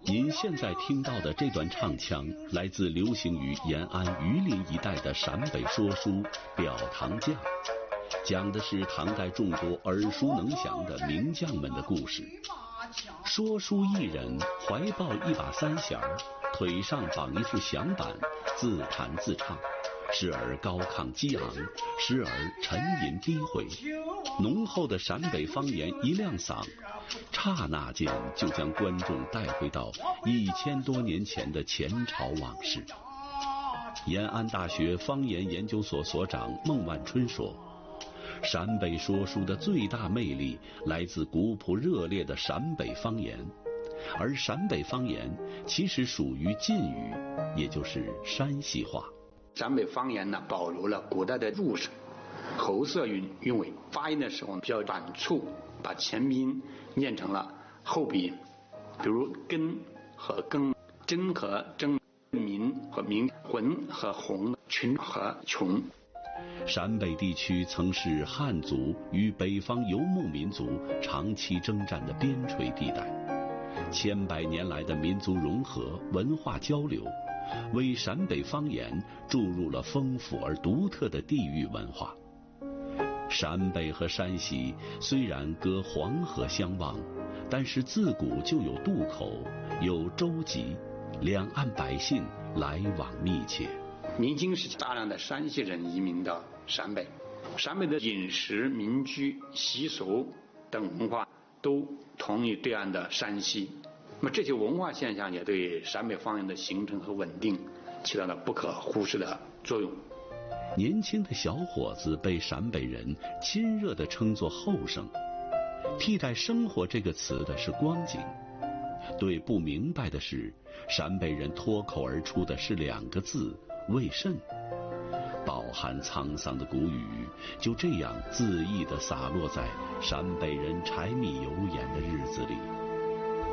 您现在听到的这段唱腔，来自流行于延安榆林一带的陕北说书《表堂将》，讲的是唐代众多耳熟能详的名将们的故事。说书艺人怀抱一把三弦，腿上绑一副响板，自弹自唱，时而高亢激昂，时而沉吟低回。浓厚的陕北方言一亮嗓，刹那间就将观众带回到1000多年前的前朝往事。延安大学方言研究所所长孟万春说，陕北说书的最大魅力来自古朴热烈的陕北方言，而陕北方言其实属于晋语，也就是山西话。 陕北方言呢，保留了古代的入声、喉塞韵尾，发音的时候比较短促，把前鼻音念成了后鼻音，比如根和更、真和争、民和民、浑和红、群和穷。 陕北地区曾是汉族与北方游牧民族长期征战的边陲地带，千百年来的民族融合、文化交流，为陕北方言注入了丰富而独特的地域文化。陕北和山西虽然隔黄河相望，但是自古就有渡口，有舟楫，两岸百姓来往密切。 明清时期，大量的山西人移民到陕北，陕北的饮食、民居、习俗等文化都同于对岸的山西。那么这些文化现象也对陕北方言的形成和稳定起到了不可忽视的作用。 年轻的小伙子被陕北人亲热地称作后生，替代生活这个词的是光景。对不明白的是，陕北人脱口而出的是2个字：为甚。饱含沧桑的古语就这样恣意地洒落在陕北人柴米油盐的日子里。